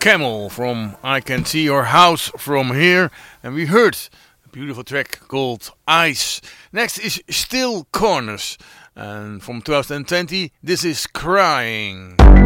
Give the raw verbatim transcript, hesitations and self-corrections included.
Camel from I Can See Your House From Here. And we heard a beautiful track called Ice. Next is Still Corners. And from twenty twenty, this is Crying.